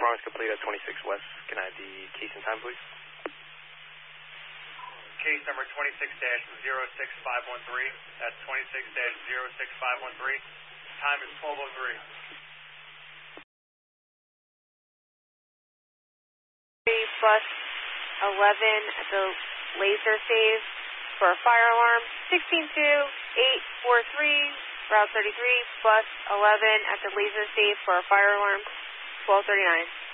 alarm is complete at 26 West. Can I have the case and time, please? Case number 26-06513. That's 26-06513. Time is 12:03. Bus 11 at the laser save for a fire alarm. 162843, Route 33, bus 11 at the laser save for a fire alarm. 1239.